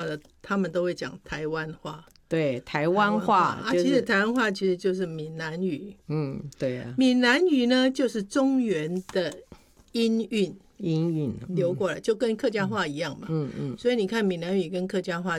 的，他们都会讲台湾话。 对，台湾话就是其实台湾话其实就是闽南语。 对啊， 闽南语呢就是中原的音韵音韵流过来，就跟客家话一样嘛。所以你看闽南语跟客家话